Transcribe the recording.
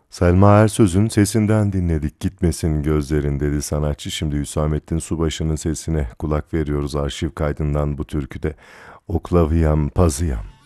Selma Ersöz'ün sesinden dinledik, gitmesin gözlerin dedi sanatçı. Şimdi Hüsamettin Subaşı'nın sesine kulak veriyoruz arşiv kaydından bu türküde. Oklaviyam pazıyam.